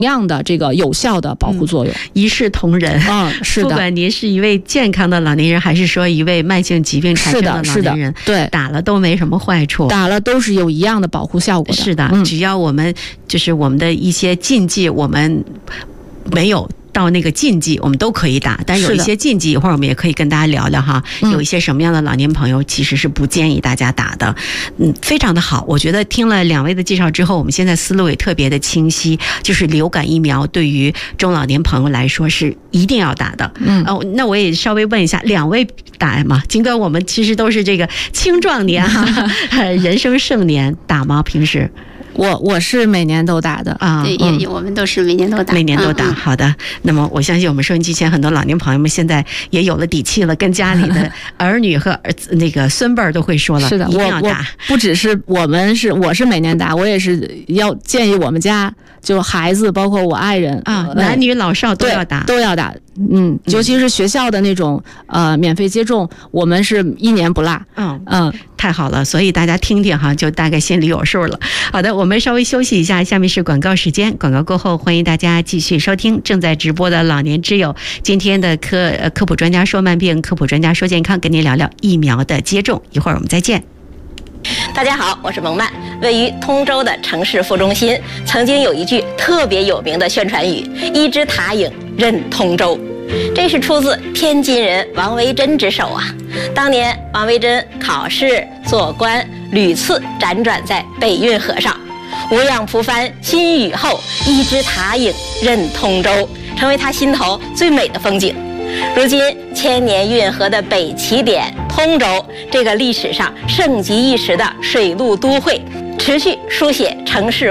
样的这个有效的保护作用， 一视同仁。 是的， 不管您是一位健康的老年人，还是说一位慢性疾病产生的老年人， 对， 打了都没什么坏处， 打了都是有一样的保护效果的。 是的，只要我们就是我们的一些禁忌，我们没有到那个禁忌我们都可以打，但有一些禁忌一会儿我们也可以跟大家聊聊哈。有一些什么样的老年朋友其实是不建议大家打的。非常的好，我觉得听了两位的介绍之后，我们现在思路也特别的清晰，就是流感疫苗对于中老年朋友来说是一定要打的。那我也稍微问一下，两位打吗？尽管我们其实都是这个青壮年人生盛年，打吗？平时我是每年都打的啊，对，我们都是每年都打， 每年都打。好的，那么我相信我们收音机前很多老年朋友们现在也有了底气了，跟家里的儿女和那个孙辈儿都会说了， 是的， 一定要打。 不只是我是每年打，我也是要建议我们家就孩子，包括我爱人男女老少都要打， 都要打。尤其是学校的那种免费接种，我们是1年不落。 太好了，所以大家听听哈，就大概心里有数了。好的，我们稍微休息一下，下面是广告时间。广告过后，欢迎大家继续收听正在直播的老年之友今天的科普专家说慢病，科普专家说健康，跟您聊聊疫苗的接种。一会儿我们再见。 大家好，我是蒙曼。位于通州的城市副中心曾经有一句特别有名的宣传语：一支塔影任通州。这是出自天津人王维珍之手啊。当年王维珍考试做官，屡次辗转在北运河上，无恙蒲帆新雨后，一支塔影任通州，成为他心头最美的风景。如今千年运河的北起点通州，这个历史上盛极一时的水陆都会，持续书写城市